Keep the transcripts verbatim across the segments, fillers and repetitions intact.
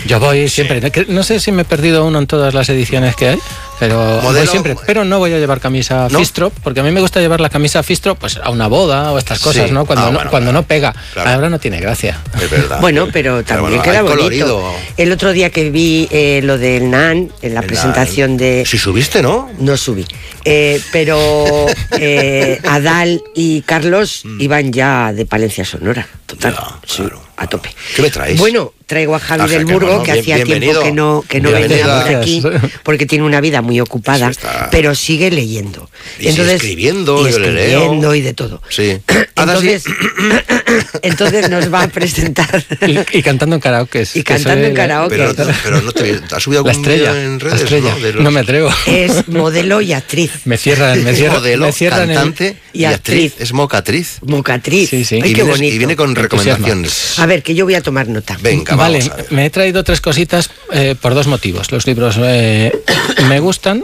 Yo voy siempre. Sí. No sé si me he perdido uno en todas las ediciones que hay, pero Modelo, voy siempre. Pero no voy a llevar camisa ¿no? Fistro, porque a mí me gusta llevar la camisa Fistro pues a una boda o estas cosas, sí. ¿no? Cuando, ah, no, bueno, cuando claro. no pega. Claro. Ahora no tiene gracia. Es verdad. Bueno, pero también pero bueno, queda bonito. Colorido. El otro día que vi eh, lo del N A N, en la El presentación Nan. de... Si subiste, ¿no? No subí. Eh, pero eh, Adal y Carlos mm. iban ya de Palencia Sonora. Total. Ya, sí, claro, a tope. ¿Qué me traéis? Bueno, traigo a Javi o sea, del que Burgo, bueno, que bien, hacía bienvenido. tiempo que no, que no venía por aquí, porque tiene una vida muy ocupada, está... pero sigue leyendo. Y entonces, sigue escribiendo, y yo le escribiendo leo. y de todo. Sí. Entonces, entonces nos va a presentar. Y, y cantando en karaoke. Y cantando en karaoke. Pero, pero no te has subido algún la estrella, vídeo en redes, la estrella. ¿no? De los... No me atrevo. Es modelo y actriz. Me cierran, me cierran. Modelo, me cierran cantante el... y, y actriz. actriz. Es mocatriz. Mocatriz. Sí, sí. Ay, y, qué vienes, bonito. y viene con recomendaciones. A ver, que yo voy a tomar nota. Venga, vale, vamos a ver. Me he traído tres cositas eh, por dos motivos. Los libros eh, me gustan,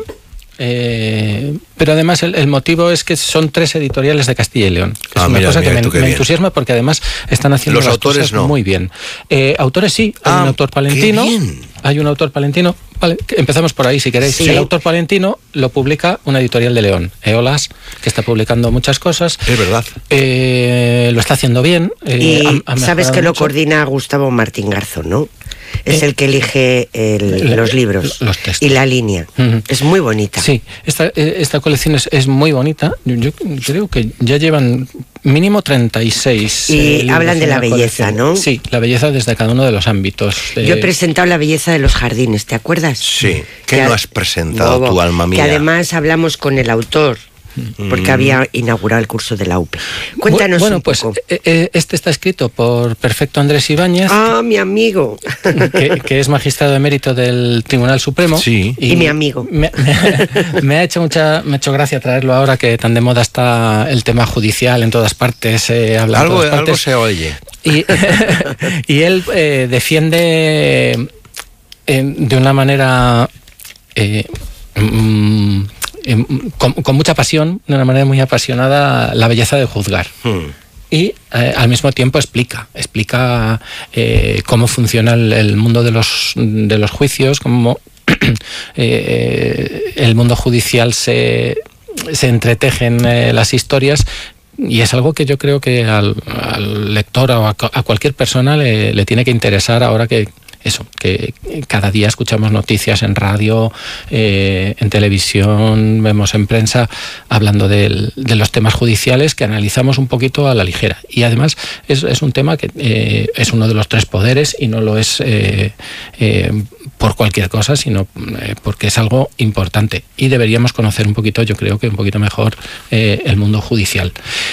eh, pero además el, el motivo es que son tres editoriales de Castilla y León. Que ah, es una mira, cosa mira, que me, me entusiasma porque además están haciendo los las autores cosas no. muy bien. Eh, autores sí, hay ah, un autor palentino. Hay un autor palentino. Vale, empezamos por ahí si queréis. Sí. El autor palentino lo publica una editorial de León, Eolas, que está publicando muchas cosas. Es verdad. Eh, lo está haciendo bien. Eh, y ha, ha sabes que lo mucho. coordina Gustavo Martín Garzón, ¿no? Es eh, el que elige el, le, los libros los textos. Y la línea. Uh-huh. Es muy bonita. Sí, esta, esta colección es, es muy bonita. Yo, yo creo que ya llevan mínimo treinta y seis. Y eh, hablan de la belleza, colección. ¿no? Sí, la belleza desde cada uno de los ámbitos. De... Yo he presentado la belleza de los jardines, ¿te acuerdas? Sí. ¿Qué que no has presentado Bobo, tu alma mía? Que además hablamos con el autor. Porque mm. había inaugurado el curso de la U P E. Cuéntanos bueno, un pues poco. Eh, este está escrito por Perfecto Andrés Ibáñez. Ah, mi amigo. Que, que es magistrado emérito del Tribunal Supremo. Sí. Y, y mi amigo. Me, me, me ha hecho mucha, me ha hecho gracia traerlo ahora que tan de moda está el tema judicial en todas partes. Eh, habla algo, en todas partes. Algo se oye. Y, y él eh, defiende eh, de una manera... Eh, mm, Con, con mucha pasión, de una manera muy apasionada, la belleza de juzgar. Hmm. Y eh, al mismo tiempo explica, explica eh, cómo funciona el, el mundo de los, de los juicios, cómo eh, el mundo judicial se, se entreteje en eh, las historias. Y es algo que yo creo que al, al lector o a, a cualquier persona le, le tiene que interesar ahora que eso, que cada día escuchamos noticias en radio, eh, en televisión, vemos en prensa hablando del, de los temas judiciales que analizamos un poquito a la ligera. Y además es, es un tema que eh, es uno de los tres poderes y no lo es eh, eh, por cualquier cosa, sino eh, porque es algo importante. Y deberíamos conocer un poquito, yo creo que un poquito mejor, eh, el mundo judicial.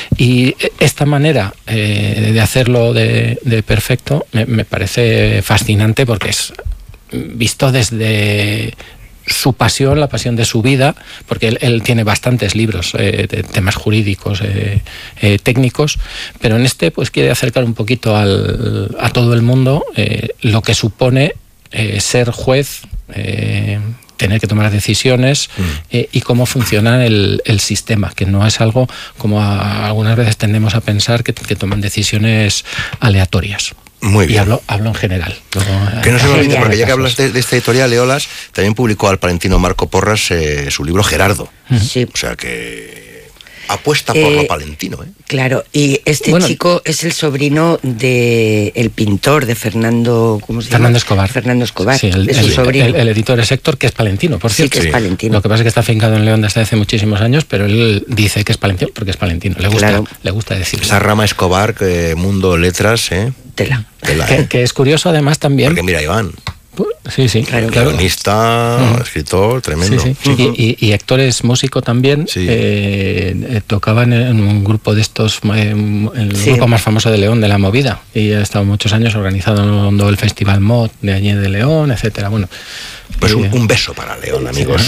Y esta manera eh, de hacerlo de, de Perfecto me, me parece fascinante, porque es visto desde su pasión, la pasión de su vida, porque él, él tiene bastantes libros eh, de temas jurídicos, eh, eh, técnicos, pero en este pues quiere acercar un poquito al, a todo el mundo eh, lo que supone eh, ser juez, eh, tener que tomar decisiones mm. eh, y cómo funciona el, el sistema, que no es algo como a, algunas veces tendemos a pensar que, que toman decisiones aleatorias. Muy bien. Y hablo, hablo en general. Luego, que no se me olvide, porque ya que hablas de, de esta editorial, Eolas, también publicó al palentino Marco Porras eh, su libro Gerardo. Sí. O sea que apuesta por eh, lo palentino. ¿eh? Claro, y este bueno, chico es el sobrino del de pintor de Fernando, ¿cómo se llama? Fernando Escobar. Fernando Escobar, sí, el, es su el, sobrino. El, el editor es Héctor, que es palentino, por cierto. Sí, que es palentino. Lo que pasa es que está afincado en León desde hace muchísimos años, pero él dice que es palentino porque es palentino. Le gusta, claro. le gusta decirlo. Esa rama Escobar, que mundo letras, ¿eh? Tela. Tela que, ¿eh? que es curioso además también. Porque mira, Iván. Sí, sí, claro. Guionista, uh-huh. escritor, tremendo. Sí, sí. Uh-huh. y, y, y Héctor es músico también. Sí. Eh, tocaban en un grupo de estos, eh, el sí. grupo más famoso de León, de La Movida. Y ha estado muchos años organizando el Festival Mod de allí de León, etcétera. Bueno, pues eh, un, un beso para León, amigos.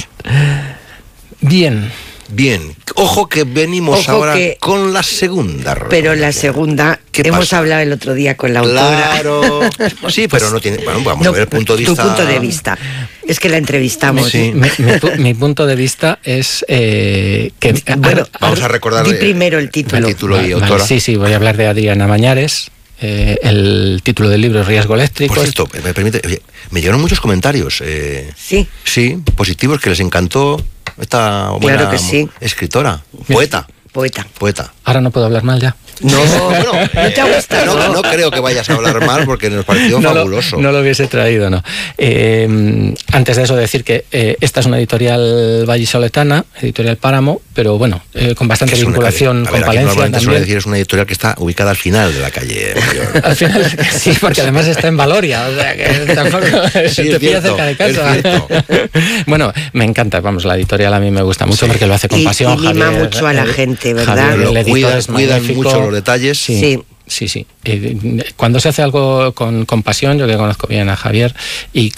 Bien. Bien, ojo que venimos ojo ahora que, con la segunda. Pero la segunda, hemos pasa? hablado el otro día con la autora. Claro, sí, pero no tiene. Bueno, vamos no, a ver el punto de vista. Tu punto de vista. Es que la entrevistamos. Sí. mi, mi, mi punto de vista es eh, que. Bueno, vamos a recordar. Di primero el título. El título vale, y autora. Vale, sí, sí, voy a hablar de Adriana Mañares. Eh, el título del libro es Riesgo Eléctrico. Por cierto, me permite, oye, me llegaron muchos comentarios. Eh, sí. Sí, positivos, que les encantó esta buena claro que sí. escritora, poeta. Poeta. Poeta. Ahora no puedo hablar mal ya. No, bueno, no te ha gustado. No, no creo que vayas a hablar mal porque nos pareció no fabuloso. Lo, no lo hubiese traído, no. Eh, antes de eso decir que eh, esta es una editorial vallisoletana, editorial Páramo, pero bueno, eh, con bastante vinculación una, con ver, Palencia normalmente también. Suele decir es una editorial que está ubicada al final de la calle Mayor. Al final, sí, porque además está en Valoria, o sea que tampoco sí, te pilla cerca de casa. Bueno, me encanta, vamos, la editorial a mí me gusta mucho sí. porque lo hace con y, pasión. Y mima Javier, mucho a la el, gente, ¿verdad? Javier, el editor cuida, es cuidan magnífico. mucho los detalles. Sí. sí. Sí, sí. Cuando se hace algo con, con pasión, yo que conozco bien a Javier, y,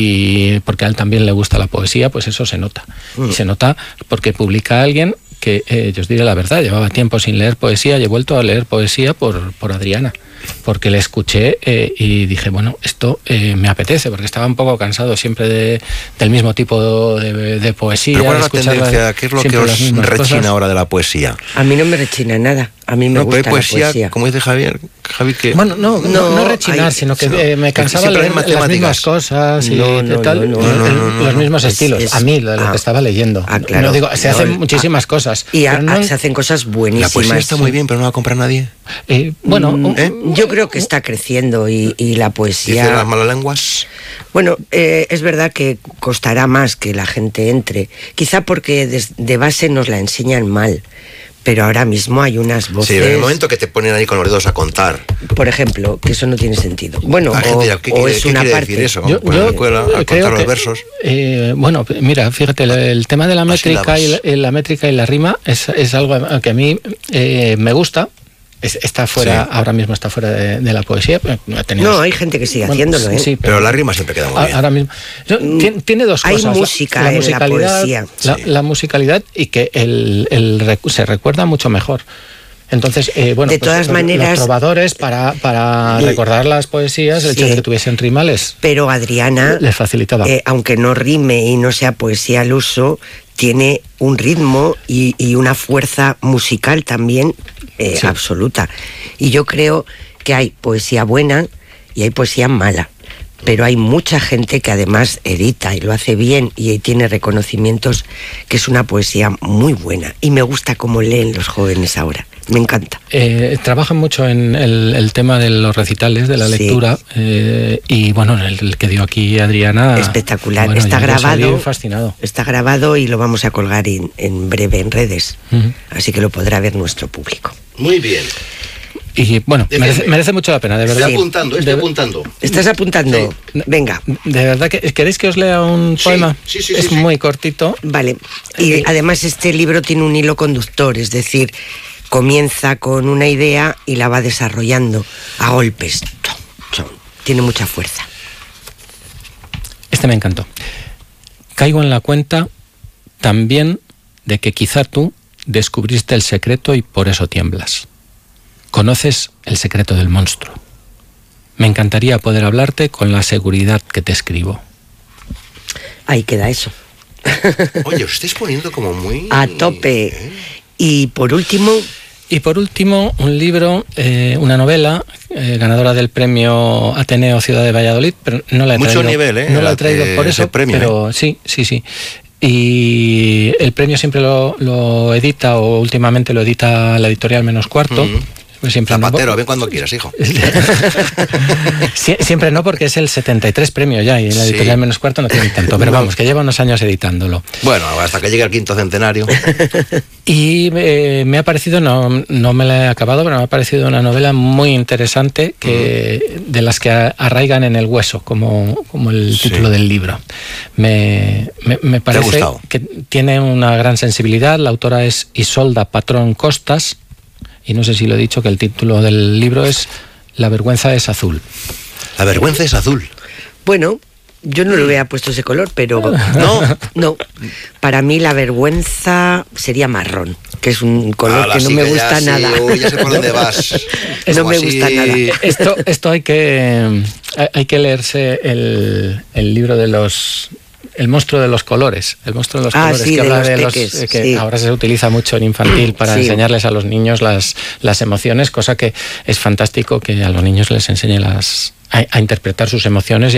y porque a él también le gusta la poesía, pues eso se nota. Mm. Y se nota porque publica a alguien que, eh, yo os diré la verdad, llevaba tiempo sin leer poesía y he vuelto a leer poesía por, por Adriana. Porque le escuché eh, y dije, bueno, esto eh, me apetece, porque estaba un poco cansado siempre de, del mismo tipo de, de poesía. ¿Pero cuál es la tendencia? ¿Qué es lo que os rechina cosas. ahora de la poesía? A mí no me rechina nada, a mí me no, gusta poesía, la poesía. Como dice Javier, Javi, que... Bueno, no, no, no, no rechinar, hay, sino que no, eh, me cansaba leer las mismas cosas y no, no, tal, no, no, el, no, no, no, los mismos es, estilos. Es, a mí, lo, lo ah, que estaba leyendo. Ah, claro. No digo, se no, hacen muchísimas ah, cosas. Y a, no, se hacen cosas buenísimas. La poesía está muy bien, pero no la compra nadie. Eh, bueno, ¿Eh? yo creo que está creciendo y, y la poesía... ¿Dicen las malas lenguas? Bueno, eh, es verdad que costará más que la gente entre, quizá porque de, de base nos la enseñan mal, pero ahora mismo hay unas voces... Sí, en el momento que te ponen ahí con los dedos a contar. Por ejemplo, que eso no tiene sentido. Bueno, la o, gente, ¿qué, o qué, es ¿qué una quiere parte... decir eso? Yo, pues yo en la escuela, a contar los que, versos. Eh, bueno, mira, fíjate, el, el tema de la métrica, y la, la métrica y la rima es, es algo que a mí eh, me gusta. Es, está fuera, sí. ahora mismo está fuera de, de la poesía. No, hay gente que sigue bueno, haciéndolo, ¿eh? Sí, pero, pero la rima siempre queda muy bien. Ahora mismo. Yo, tiene, tiene dos hay cosas. Hay música la, la en musicalidad, la poesía. La, sí. la musicalidad y que el, el, se recuerda mucho mejor. Entonces, eh, bueno, de pues, todas los, maneras, los trovadores, para, para sí. recordar las poesías, el sí. hecho de que tuviesen rima les, pero Adriana, les facilitaba. Eh, aunque no rime y no sea poesía al uso, tiene un ritmo y, y una fuerza musical también eh, sí. absoluta. Y yo creo que hay poesía buena y hay poesía mala. Pero hay mucha gente que además edita y lo hace bien y tiene reconocimientos, que es una poesía muy buena. Y me gusta cómo leen los jóvenes ahora. Me encanta. Eh, trabajan mucho en el, el tema de los recitales, de la sí. lectura. Eh, y bueno, el, el que dio aquí Adriana... Espectacular. Bueno, está grabado. Fascinado. Está grabado y lo vamos a colgar en, en breve en redes. Uh-huh. Así que lo podrá ver nuestro público. Muy bien. Y bueno, merece, merece mucho la pena, de verdad. Estoy apuntando, estoy de, apuntando. ¿Estás apuntando? Sí. Venga. De verdad, que ¿queréis que os lea un sí, poema? Sí, sí, es sí, muy sí. cortito. Vale. Y eh, además este libro tiene un hilo conductor, es decir, comienza con una idea y la va desarrollando a golpes. Tiene mucha fuerza. Este me encantó. Caigo en la cuenta también de que quizá tú descubriste el secreto y por eso tiemblas. Conoces el secreto del monstruo. Me encantaría poder hablarte con la seguridad que te escribo. Ahí queda eso. Oye, os estáis poniendo como muy... A tope. ¿Eh? Y por último... Y por último, un libro, eh, una novela, eh, ganadora del premio Ateneo Ciudad de Valladolid, pero no la he Mucho traído. Mucho nivel, ¿eh? No la he traído por eso, premio, pero ¿eh? sí, sí, sí. Y el premio siempre lo, lo edita, o últimamente lo edita la editorial Menos Cuarto. Mm. Siempre Zapatero, no, ven cuando quieras, hijo. Siempre no, porque es el setenta y tres premio ya, y la editorial sí. Menos Cuarto no tiene tanto, pero vamos, que lleva unos años editándolo. Bueno, hasta que llegue el quinto centenario. Y eh, me ha parecido, no, no me la he acabado, pero me ha parecido una novela muy interesante, que mm. de las que arraigan en el hueso, como, como el sí. título del libro. Me, me, me parece que tiene una gran sensibilidad. La autora es Isolda Patrón Costas, y no sé si lo he dicho, que el título del libro es La vergüenza es azul. La vergüenza es azul. Bueno, yo no le hubiera puesto ese color, pero no, no. Para mí la vergüenza sería marrón, que es un color ah, que no sí, me que gusta ya, nada. Sí, ya sé por dónde vas. No me así... gusta nada. Esto, esto hay que hay que leerse el, el libro de los El monstruo de los colores, el monstruo de los ah, colores, sí, que de habla los de los peques, eh, que sí. ahora se utiliza mucho en infantil para Sí. enseñarles a los niños las, las emociones, cosa que es fantástico que a los niños les enseñe las, a, a interpretar sus emociones y